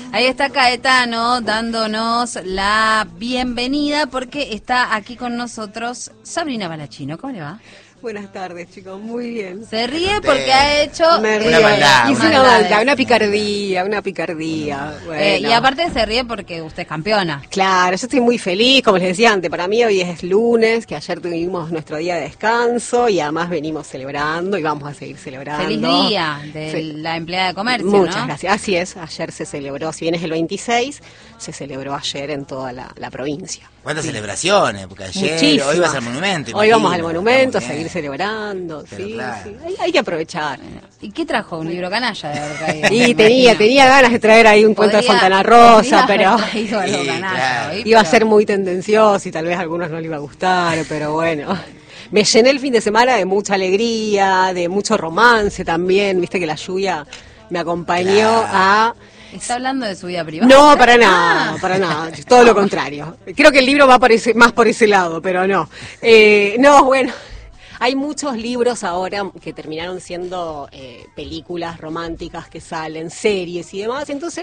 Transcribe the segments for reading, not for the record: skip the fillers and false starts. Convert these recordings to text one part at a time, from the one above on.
Ahí está Caetano dándonos la bienvenida porque está aquí con nosotros Sabrina Balachino. ¿Cómo le va? Buenas tardes, chicos, muy bien. Se ríe porque ha hecho... Me río. Una maldad. Hice una maldad, una picardía. Bueno. Y aparte se ríe porque usted es campeona. Claro, yo estoy muy feliz, como les decía antes, para mí hoy es lunes, que ayer tuvimos nuestro día de descanso y además venimos celebrando y vamos a seguir celebrando. Feliz día de Sí. la empleada de comercio, Muchas ¿no? gracias, así es, ayer se celebró, si bien es el 26, se celebró ayer en toda la provincia. ¿Cuántas celebraciones? Porque ayer, Muchísimas. hoy vas al monumento. Hoy vamos al imagino. monumento a Está muy seguir bien. celebrando, Pero sí, claro. sí. Hay que aprovechar. ¿Y qué trajo? ¿Un libro canalla de haber caído? Y Me imagino. tenía ganas de traer ahí un cuento de Podría- Fontana Rosa, podría pero haber traído algo Sí, canalla claro. hoy, iba a pero- ser muy tendencioso y tal vez a algunos no le iba a gustar, pero bueno. Me llené el fin de semana de mucha alegría, de mucho romance también, viste que la lluvia me acompañó Claro. a... ¿Está hablando de su vida privada? No, para nada, todo lo contrario. Creo que el libro va más por ese lado, pero no. No, bueno, hay muchos libros ahora que terminaron siendo películas románticas que salen, series y demás, entonces...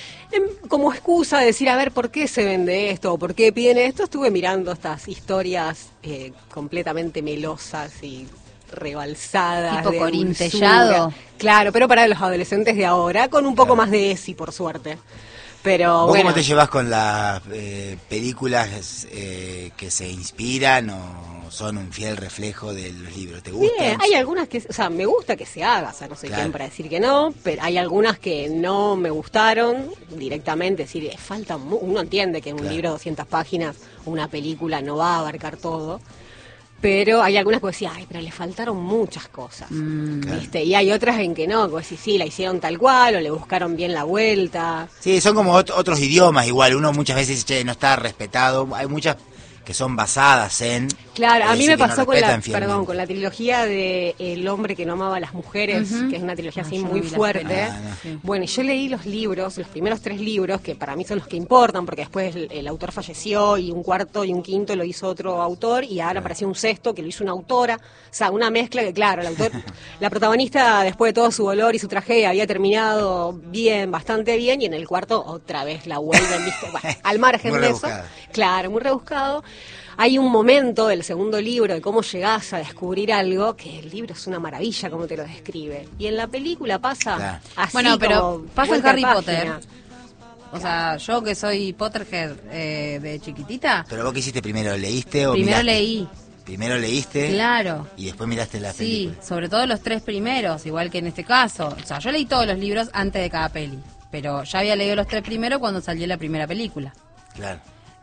como excusa de decir, a ver, ¿por qué se vende esto? ¿O por qué piden esto? Estuve mirando estas historias completamente melosas y rebalsadas. Tipo de Corín dulzura. Tellado. Claro, pero para los adolescentes de ahora, con un poco más de ESI, por suerte. Pero ¿Vos bueno, cómo te llevas con las películas que se inspiran o son un fiel reflejo de los libros? ¿Te gustan? bien, hay algunas que, o sea, me gusta que se haga, o sea, no soy Claro. quien para decir que no, pero hay algunas que no me gustaron directamente, es decir, falta, uno entiende que en un Claro. libro de 200 páginas, una película no va a abarcar todo, pero hay algunas que decía, ay, pero le faltaron muchas cosas, Claro. ¿viste? Y hay otras en que no, que sí, la hicieron tal cual, o le buscaron bien la vuelta. Sí, son como otros idiomas igual. Uno muchas veces dice, che, no está respetado. Hay muchas que son basadas en... Claro, a mí sí me que no pasó con la, respetan fielmente. perdón, con la trilogía de El hombre que no amaba a las mujeres, Ujú. que es una trilogía así yo no muy vi las fuerte. pelis. Ah, no. Sí. Bueno, y yo leí los libros, los primeros 3 libros, que para mí son los que importan, porque después el autor falleció y un cuarto y un quinto lo hizo otro autor y ahora apareció un sexto que lo hizo una autora. O sea, una mezcla que, claro, el autor, la protagonista, después de todo su dolor y su tragedia, había terminado bien, bastante bien, y en el cuarto otra vez la vuelven, ¿viste? Bueno, al margen Muy de eso. rebuscado. Claro, muy rebuscado. Hay un momento del segundo libro de cómo llegás a descubrir algo que el libro es una maravilla como te lo describe. Y en la película pasa Claro. así. Bueno, pero como pasa en vuelta de Harry página. Potter. O sea, yo que soy Potterhead de chiquitita, ¿Pero vos qué hiciste primero? ¿Leíste o primero miraste? leí. Primero leíste Claro. y después miraste la Sí, película. sobre todo los 3 primeros, igual que en este caso. O sea, yo leí todos los libros antes de cada peli, pero ya había leído los 3 primeros cuando salió la primera película. Claro.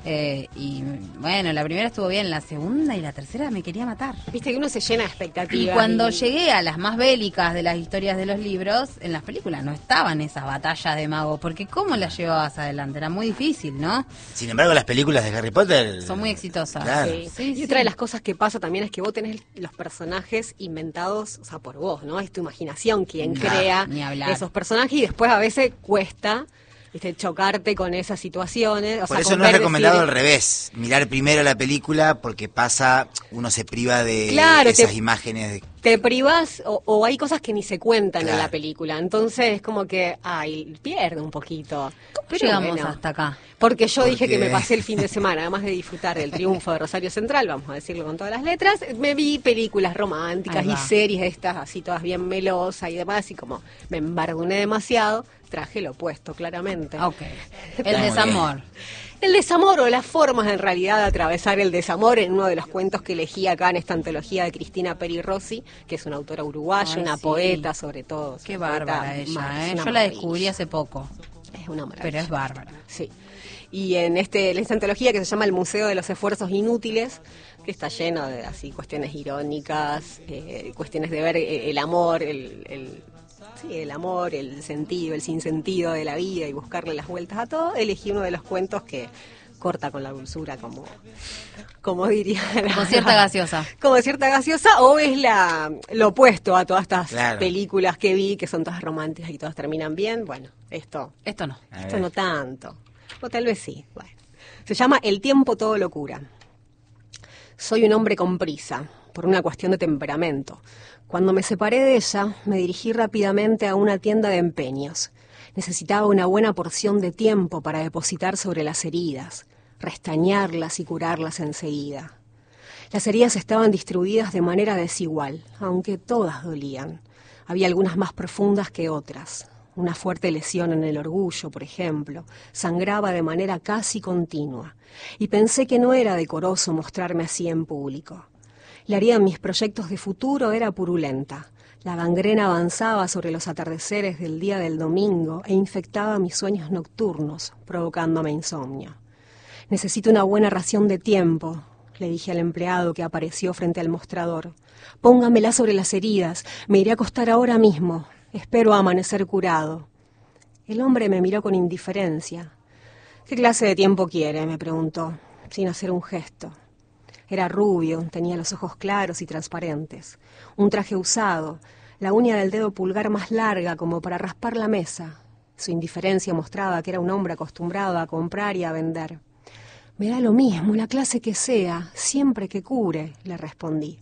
Y bueno, la primera estuvo bien, la segunda y la tercera me quería matar. Viste que uno se llena de Y expectativas. cuando llegué a las más bélicas de las historias de los libros, en las películas no estaban esas batallas de magos, porque ¿cómo las llevabas adelante? Era muy difícil, ¿no? Sin embargo, las películas de Harry Potter... Son muy exitosas. Claro. Sí. Sí, Y sí. otra de las cosas que pasa también es que vos tenés los personajes inventados, o sea, por vos, ¿no? Es tu imaginación quien Claro, crea ni hablar. esos personajes y después a veces cuesta, ¿viste? Chocarte con esas situaciones. O Por sea, eso con no es ver recomendado decir- al revés, mirar primero la película porque pasa, uno se priva de Claro, esas te- imágenes. Te privás o hay cosas que ni se cuentan en Claro. la película. Entonces es como que, ay, pierde un poquito. ¿Cómo llegamos bueno, hasta acá? Porque yo dije Porque- que me pasé el fin de semana, además de disfrutar del triunfo de Rosario Central, vamos a decirlo con todas las letras, me vi películas románticas Ahí y va. series estas así todas bien melosas y demás, y como me embarguné demasiado, traje lo opuesto, claramente. Ok. El muy desamor. El desamor o las formas en realidad de atravesar el desamor en uno de los cuentos que elegí acá en esta antología de Cristina Peri Rossi, que es una autora uruguaya, Ay, una sí. poeta sobre todo. Qué una poeta bárbara ella, es ¿eh? una Yo la maravilla. descubrí hace poco, Es una maravilla. pero es bárbara. Sí. Y en esta antología que se llama El Museo de los Esfuerzos Inútiles, que está lleno de así cuestiones irónicas, cuestiones de ver el amor, el amor, el sentido, el sinsentido de la vida y buscarle las vueltas a todo, elegí uno de los cuentos que corta con la dulzura, como diría Con cierta gaseosa. como cierta gaseosa, o es lo opuesto a todas estas Claro. películas que vi, que son todas románticas y todas terminan bien. Bueno, esto Esto no. A esto ver. no tanto. O tal vez sí. Bueno. Se llama El tiempo todo locura. Soy un hombre con prisa, por una cuestión de temperamento. Cuando me separé de ella, me dirigí rápidamente a una tienda de empeños. Necesitaba una buena porción de tiempo para depositar sobre las heridas, restañarlas y curarlas enseguida. Las heridas estaban distribuidas de manera desigual, aunque todas dolían. Había algunas más profundas que otras. Una fuerte lesión en el orgullo, por ejemplo, sangraba de manera casi continua, y pensé que no era decoroso mostrarme así en público. La herida en mis proyectos de futuro era purulenta. La gangrena avanzaba sobre los atardeceres del día del domingo e infectaba mis sueños nocturnos, provocándome insomnio. «Necesito una buena ración de tiempo», le dije al empleado que apareció frente al mostrador. «Póngamela sobre las heridas. Me iré a acostar ahora mismo. Espero amanecer curado». El hombre me miró con indiferencia. «¿Qué clase de tiempo quiere?», me preguntó, sin hacer un gesto. Era rubio, tenía los ojos claros y transparentes, un traje usado, la uña del dedo pulgar más larga como para raspar la mesa. Su indiferencia mostraba que era un hombre acostumbrado a comprar y a vender. «Me da lo mismo, la clase que sea, siempre que cure», le respondí.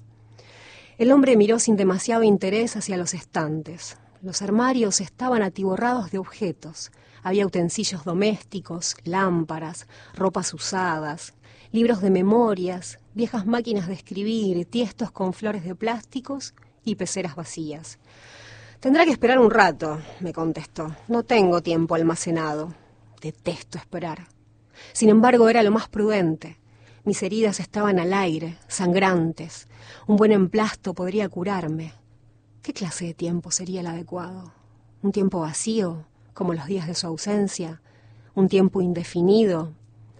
El hombre miró sin demasiado interés hacia los estantes. Los armarios estaban atiborrados de objetos. Había utensilios domésticos, lámparas, ropas usadas, libros de memorias, viejas máquinas de escribir, tiestos con flores de plásticos y peceras vacías. «Tendrá que esperar un rato», me contestó. «No tengo tiempo almacenado». Detesto esperar. Sin embargo, era lo más prudente. Mis heridas estaban al aire, sangrantes. Un buen emplasto podría curarme. ¿Qué clase de tiempo sería el adecuado? ¿Un tiempo vacío, como los días de su ausencia? ¿Un tiempo indefinido?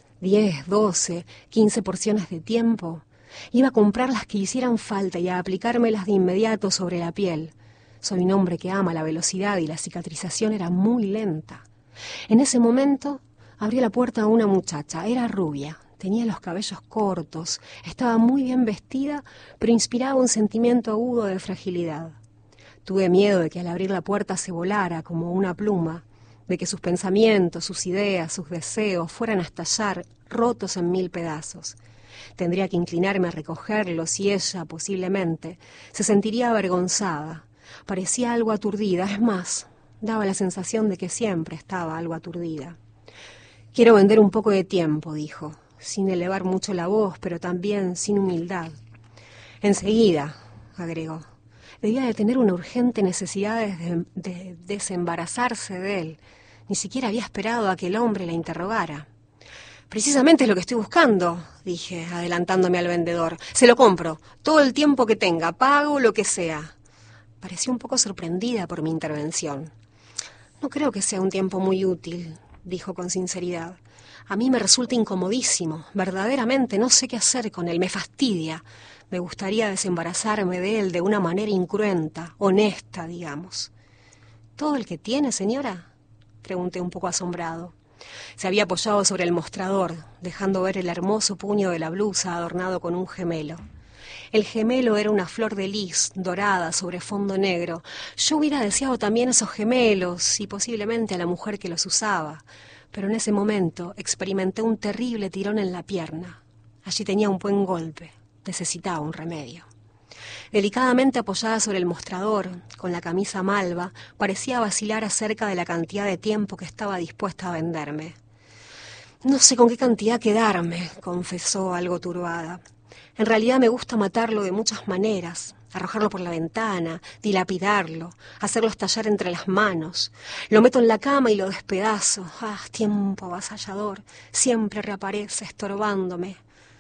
10, 12, 15 porciones de tiempo. Iba a comprar las que hicieran falta y a aplicármelas de inmediato sobre la piel. Soy un hombre que ama la velocidad y la cicatrización era muy lenta. En ese momento abrí la puerta a una muchacha. Era rubia, tenía los cabellos cortos, estaba muy bien vestida, pero inspiraba un sentimiento agudo de fragilidad. Tuve miedo de que al abrir la puerta se volara como una pluma, de que sus pensamientos, sus ideas, sus deseos fueran a estallar, rotos en 1000 pedazos. Tendría que inclinarme a recogerlos y ella, posiblemente, se sentiría avergonzada. Parecía algo aturdida, es más, daba la sensación de que siempre estaba algo aturdida. «Quiero vender un poco de tiempo», dijo, sin elevar mucho la voz, pero también sin humildad. «Enseguida», agregó. Debía de tener una urgente necesidad de desembarazarse de él. Ni siquiera había esperado a que el hombre la interrogara. «Precisamente es lo que estoy buscando», dije, adelantándome al vendedor. «Se lo compro, todo el tiempo que tenga, pago lo que sea». Pareció un poco sorprendida por mi intervención. «No creo que sea un tiempo muy útil», dijo con sinceridad. «A mí me resulta incomodísimo, verdaderamente no sé qué hacer con él, me fastidia. Me gustaría desembarazarme de él de una manera incruenta, honesta, digamos». «¿Todo el que tiene, señora?», pregunté un poco asombrado. Se había apoyado sobre el mostrador, dejando ver el hermoso puño de la blusa adornado con un gemelo. El gemelo era una flor de lis dorada sobre fondo negro. Yo hubiera deseado también esos gemelos y posiblemente a la mujer que los usaba, pero en ese momento experimenté un terrible tirón en la pierna. Allí tenía un buen golpe. Necesitaba un remedio. Delicadamente apoyada sobre el mostrador, con la camisa malva, parecía vacilar acerca de la cantidad de tiempo que estaba dispuesta a venderme. «No sé con qué cantidad quedarme», confesó algo turbada. «En realidad me gusta matarlo de muchas maneras, arrojarlo por la ventana, dilapidarlo, hacerlo estallar entre las manos. Lo meto en la cama y lo despedazo. ¡Ah, tiempo avasallador! Siempre reaparece estorbándome.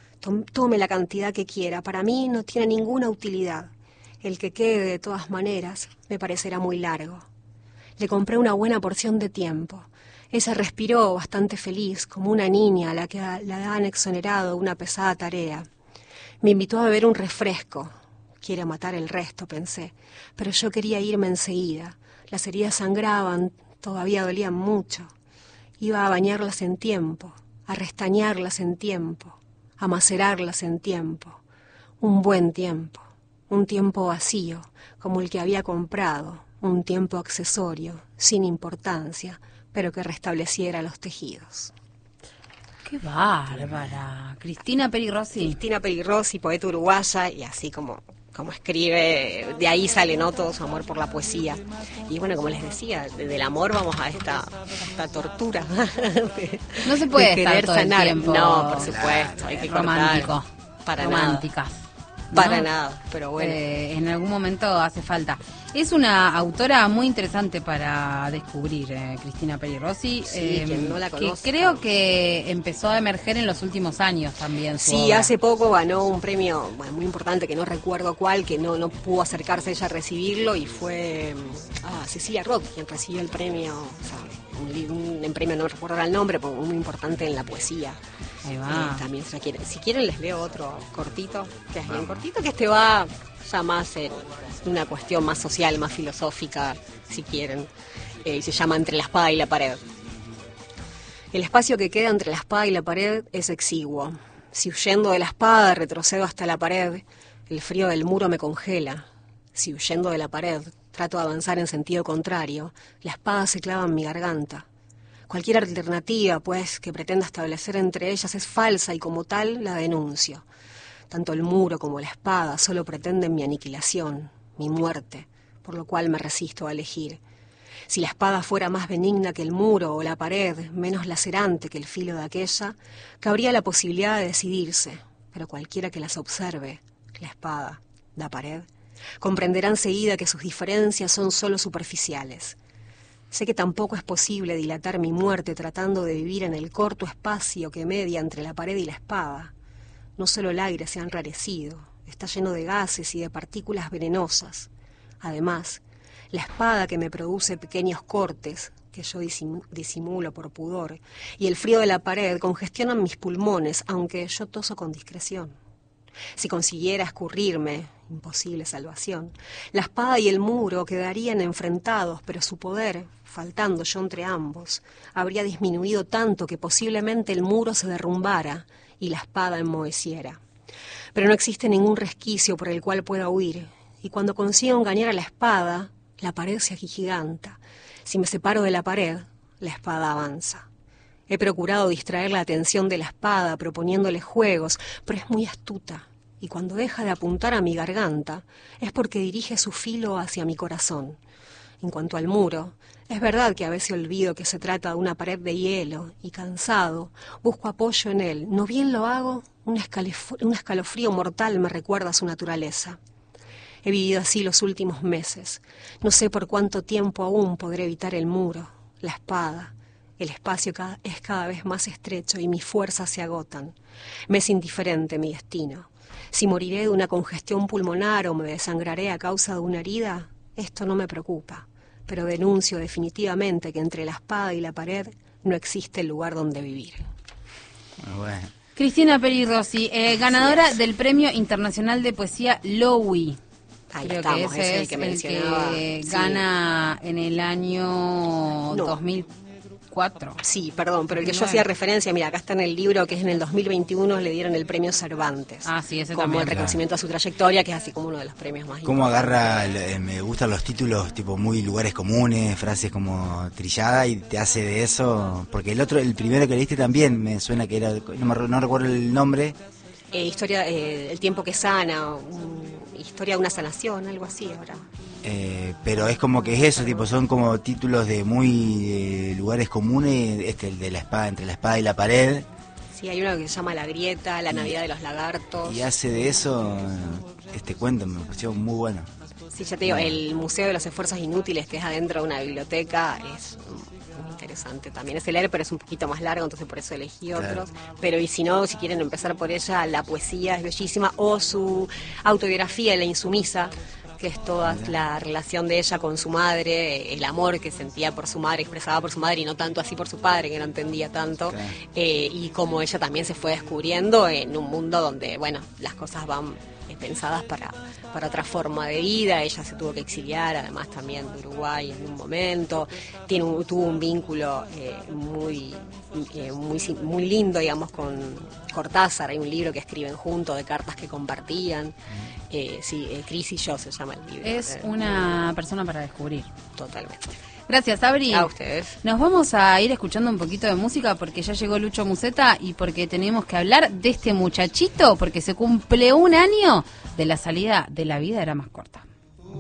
Tome la cantidad que quiera, para mí no tiene ninguna utilidad. El que quede, de todas maneras, me parecerá muy largo». Le compré una buena porción de tiempo. Ella respiró bastante feliz, como una niña a la que la han exonerado una pesada tarea. Me invitó a beber un refresco. Quiere matar el resto, pensé, pero yo quería irme enseguida. Las heridas sangraban, todavía dolían mucho. Iba a bañarlas en tiempo, a restañarlas en tiempo, a macerarlas en tiempo. Un buen tiempo, un tiempo vacío, como el que había comprado, un tiempo accesorio, sin importancia, pero que restableciera los tejidos. ¡Qué bárbara! Cristina Peri Rossi. Cristina Peri Rossi, poeta uruguaya, y así como como escribe, de ahí sale, ¿no?, todo su amor por la poesía. Y bueno, como les decía, del amor vamos a esta tortura. No se puede de estar querer todo el sanar. tiempo No, por supuesto, hay que romántico. cortar. Para Románticas. nada. ¿no? Para nada, pero bueno. En algún momento hace falta. Es una autora muy interesante para descubrir, Cristina Peri Rossi. Sí, quien no la que conozca. creo que empezó a emerger en los últimos años también. Su Sí, obra. hace poco ganó un premio muy importante, que no recuerdo cuál, que no pudo acercarse ella a recibirlo, y fue Cecilia Roth quien recibió el premio, o sea, un premio, no recuerdo el nombre, pero muy importante en la poesía. Ahí va. También si quieren les leo otro cortito, que es bien cortito, que este va ya más en una cuestión más social, más filosófica, si quieren. Se llama Entre la espada y la pared. El espacio que queda entre la espada y la pared es exiguo. Si huyendo de la espada retrocedo hasta la pared, el frío del muro me congela. Si huyendo de la pared trato de avanzar en sentido contrario, la espada se clava en mi garganta. Cualquier alternativa, pues, que pretenda establecer entre ellas es falsa y como tal la denuncio. Tanto el muro como la espada solo pretenden mi aniquilación, mi muerte, por lo cual me resisto a elegir. Si la espada fuera más benigna que el muro o la pared, menos lacerante que el filo de aquella, cabría la posibilidad de decidirse, pero cualquiera que las observe, la espada, la pared, comprenderá enseguida que sus diferencias son solo superficiales. Sé que tampoco es posible dilatar mi muerte tratando de vivir en el corto espacio que media entre la pared y la espada. No solo el aire se ha enrarecido, está lleno de gases y de partículas venenosas. Además, la espada que me produce pequeños cortes, que yo disimulo por pudor, y el frío de la pared congestionan mis pulmones, aunque yo toso con discreción. Si consiguiera escurrirme, imposible salvación, la espada y el muro quedarían enfrentados, pero su poder, faltando yo entre ambos, habría disminuido tanto que posiblemente el muro se derrumbara y la espada enmoheciera. Pero no existe ningún resquicio por el cual pueda huir, y cuando consigo engañar a la espada, la pared se agiganta. Si me separo de la pared, la espada avanza. He procurado distraer la atención de la espada proponiéndole juegos, pero es muy astuta, y cuando deja de apuntar a mi garganta es porque dirige su filo hacia mi corazón. En cuanto al muro, es verdad que a veces olvido que se trata de una pared de hielo, y cansado, busco apoyo en él. No bien lo hago, un escalofrío mortal me recuerda a su naturaleza. He vivido así los últimos meses. No sé por cuánto tiempo aún podré evitar el muro, la espada. El espacio es cada vez más estrecho y mis fuerzas se agotan. Me es indiferente mi destino. Si moriré de una congestión pulmonar o me desangraré a causa de una herida, esto no me preocupa. Pero denuncio definitivamente que entre la espada y la pared no existe lugar donde vivir. Bueno. Cristina Peri Rossi, ganadora del Premio Internacional de Poesía Lowy. Ahí Creo estamos, que ese es el es que el mencionaba. que Sí. gana en el año No. 2004. Sí, perdón, pero el que yo 2009. hacía referencia, mira, acá está en el libro que es en el 2021, le dieron el premio Cervantes. Ah, sí, ese como también. el reconocimiento a su trayectoria, que es así como uno de los premios más ¿Cómo importantes. agarra? Me gustan los títulos tipo muy lugares comunes, frases como trillada y te hace de eso, porque el primero que leíste también me suena que era, no recuerdo el nombre. Historia, el tiempo que sana, historia de una sanación, algo así ahora. Pero es como que es eso, tipo son como títulos de muy lugares comunes, el de la espada, entre la espada y la pared, Sí, hay uno que se llama La Grieta, La Navidad de los Lagartos. y hace de eso este cuento, me pareció muy bueno. Sí, ya te digo, el Museo de los Esfuerzos Inútiles, que es adentro de una biblioteca, es muy interesante también. Es leer, pero es un poquito más largo, entonces por eso elegí Claro. otros. Pero y si no, si quieren empezar por ella, la poesía es bellísima, o su autobiografía, La Insumisa, que es toda la relación de ella con su madre, el amor que sentía por su madre, expresaba por su madre y no tanto así por su padre, que no entendía tanto, Claro. y cómo ella también se fue descubriendo en un mundo donde, bueno, las cosas van pensadas para otra forma de vida. Ella se tuvo que exiliar, además también de Uruguay en un momento. Tuvo un vínculo muy lindo, digamos, con Cortázar. Hay un libro que escriben juntos de cartas que compartían. Cris y yo se llama el libro. Es una persona para descubrir. Totalmente. Gracias, Abri. A ustedes. Nos vamos a ir escuchando un poquito de música porque ya llegó Lucho Museta y porque tenemos que hablar de este muchachito porque se cumple un año de la salida de La vida era más corta.